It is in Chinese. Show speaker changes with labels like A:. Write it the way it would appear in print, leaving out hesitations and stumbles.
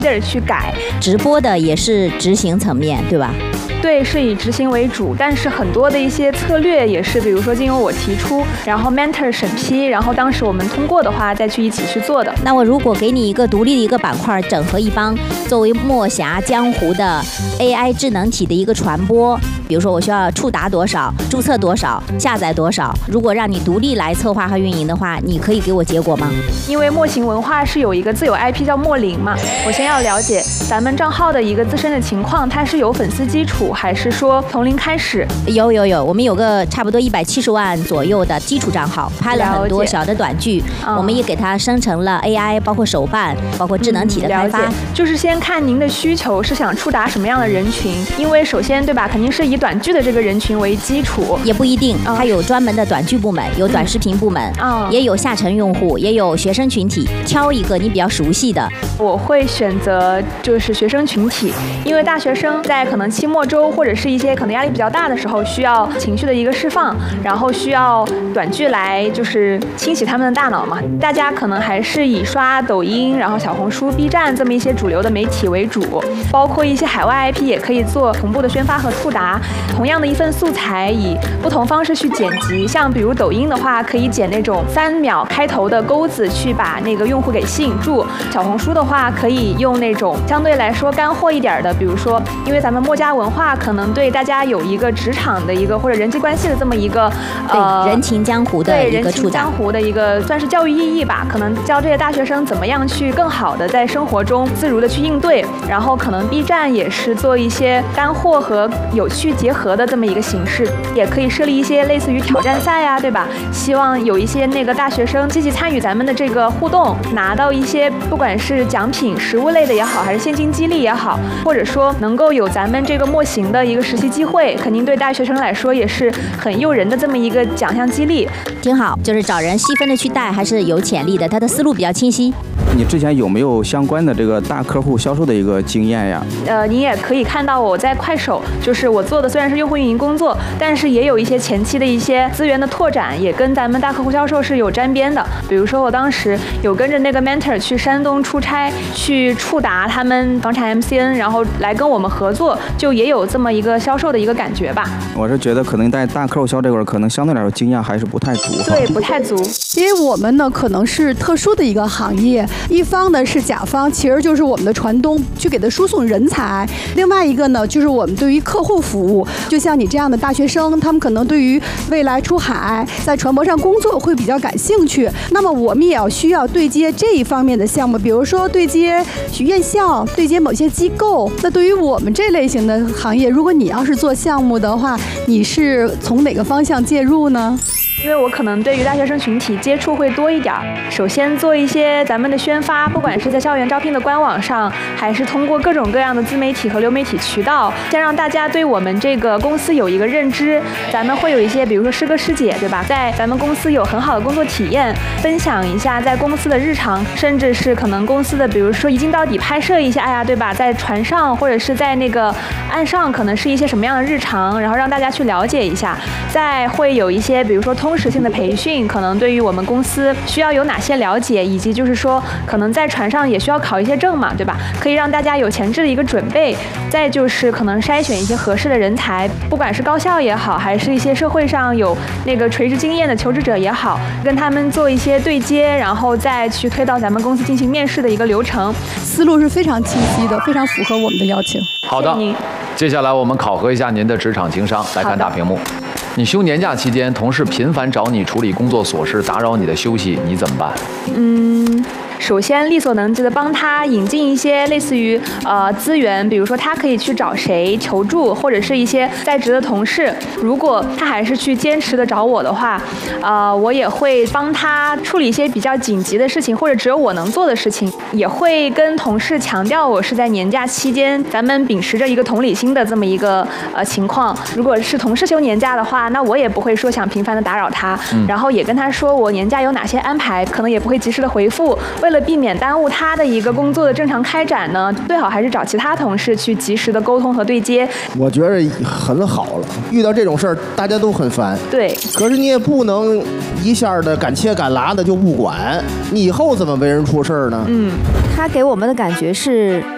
A: 去改。
B: 直播的也是执行层面，对吧？
A: 对，是以执行为主，但是很多的一些策略也是，比如说经由我提出，然后 mentor 审批，然后当时我们通过的话，再去一起去做的。
B: 那我如果给你一个独立的一个板块，整合一方，作为墨霞江湖的 AI 智能体的一个传播，比如说我需要触达多少，注册多少，下载多少，如果让你独立来策划和运营的话，你可以给我结果吗？
A: 因为墨行文化是有一个自有 IP 叫墨灵嘛，我先要了解咱们账号的一个自身的情况，它是有粉丝基础，还是说从零开始？
B: 有，我们有个差不多170万左右的基础账号，拍了很多小的短剧，我们也给它生成了 AI， 包括手办，包括智能体的开发。
A: 就是先看您的需求是想触达什么样的人群，因为首先对吧，肯定是以短剧的这个人群为基础，
B: 也不一定，它有专门的短剧部门，有短视频部门，也有下沉用户，也有学生群体，挑一个你比较熟悉的。
A: 我会选择就是学生群体，因为大学生在可能期末周或者是一些可能压力比较大的时候，需要情绪的一个释放，然后需要短剧来就是清洗他们的大脑嘛。大家可能还是以刷抖音，然后小红书、B 站这么一些主流的媒体为主，包括一些海外 IP 也可以做同步的宣发和触达。同样的一份素材，以不同方式去剪辑，像比如抖音的话，可以剪那种3秒开头的钩子去把那个用户给吸引住；小红书的话，可以用那种相对来说干货一点的，比如说，因为咱们墨家文化可能对大家有一个职场的一个或者人际关系的这么一个
B: 人情江湖的一个触达，
A: 人情江湖的一个算是教育意义吧，可能教这些大学生怎么样去更好的在生活中自如的去应对，然后可能 B 站也是做一些干货和有趣结合的这么一个形式，也可以设立一些类似于挑战赛呀，对吧？希望有一些那个大学生积极参与咱们的这个互动，拿到一些不管是奖品、实物类的也好，还是现金激励也好，或者说能够有咱们这个墨行的一个实习机会，肯定对大学生来说也是很诱人的这么一个奖项激励。
B: 挺好，就是找人细分的去带，还是有潜力的，他的思路比较清晰。
C: 你之前有没有相关的这个大客户销售的一个经验呀？
A: 你也可以看到我在快手，就是我做的虽然是用户运营工作，但是也有一些前期的一些资源的拓展，也跟咱们大客户销售是有沾边的。比如说我当时有跟着那个 mentor 去山东出差，去触达他们房产 MCN， 然后来跟我们合作，就也有这么一个销售的一个感觉吧。
C: 我是觉得可能在大客户销这块可能相对来说经验还是不太足。
A: 对，不太足。
D: 因为我们呢可能是特殊的一个行业，一方呢是甲方，其实就是我们的船东去给他输送人才；另外一个呢就是我们对于客户服务，就像你这样的大学生，他们可能对于未来出海在船舶上工作会比较感兴趣。那么我们也需要对接这一方面的项目，比如说对接院校、对接某些机构。那对于我们这类型的行业，如果你要是做项目的话，你是从哪个方向介入呢？
A: 因为我可能对于大学生群体接触会多一点，首先做一些咱们的宣发，不管是在校园招聘的官网上，还是通过各种各样的自媒体和流媒体渠道，先让大家对我们这个公司有一个认知。咱们会有一些，比如说师哥师姐，对吧？在咱们公司有很好的工作体验，分享一下在公司的日常，甚至是可能公司的，比如说一镜到底拍摄一下，哎呀，对吧？在船上或者是在那个岸上，可能是一些什么样的日常，然后让大家去了解一下。再会有一些，比如说通识性的培训，可能对于我们公司需要有哪些了解，以及就是说可能在船上也需要考一些证嘛，对吧？可以让大家有前置的一个准备。再就是可能筛选一些合适的人才，不管是高校也好，还是一些社会上有那个垂直经验的求职者也好，跟他们做一些对接，然后再去推到咱们公司进行面试的一个流程。
D: 思路是非常清晰的，非常符合我们的要求。
E: 好的，接下来我们考核一下您的职场情商。来看大屏幕，你休年假期间，同事频繁找你处理工作琐事，打扰你的休息，你怎么办？
A: 首先力所能及的帮他引进一些类似于资源，比如说他可以去找谁求助，或者是一些在职的同事。如果他还是去坚持的找我的话，我也会帮他处理一些比较紧急的事情，或者只有我能做的事情。也会跟同事强调我是在年假期间，咱们秉持着一个同理心的这么一个情况。如果是同事休年假的话，那我也不会说想频繁的打扰他，然后也跟他说我年假有哪些安排，可能也不会及时的回复。为了避免耽误他的一个工作的正常开展呢，最好还是找其他同事去及时的沟通和对接。
F: 我觉得很好了，遇到这种事儿大家都很烦。
A: 对，
F: 可是你也不能一下的敢切敢拉的就不管，你以后怎么为人处事呢？
G: 他给我们的感觉是